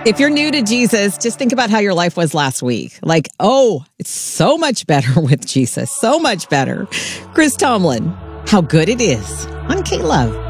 If you're new to Jesus, just think about how your life was last week. Like, oh, it's so much better with Jesus. So much better. Chris Tomlin, how good it is on K-Love.